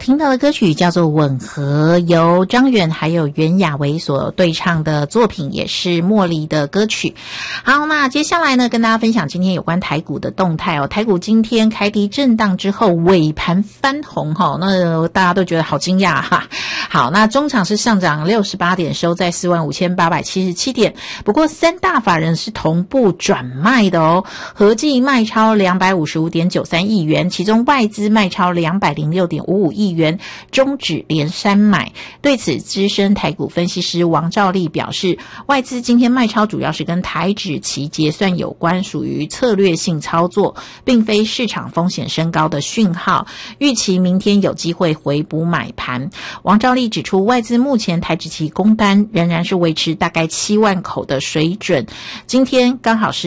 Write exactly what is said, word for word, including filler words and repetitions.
听到的歌曲叫做《吻合》，由张远还有袁娅维所对唱的作品，也是茉莉的歌曲。好，那接下来呢，跟大家分享今天有关台股的动态哦。台股今天开低震荡之后，尾盘翻红哈，那大家都觉得好惊讶哈。好，那中场是上涨六十八点，收在四万五千八百七十七点。不过三大法人是同步转卖的哦，合计卖超两百五十五点九三亿元，其中外资卖超两百零六点五五亿元，终止连三买。对此，资深台股分析师王兆立表示，外资今天卖超主要是跟台指期结算有关，属于策略性操作，并非市场风险升高的讯号，预期明天有机会回补买盘。王兆立指出，外资目前台指期公单仍然是维持大概七万口的水准，今天刚好是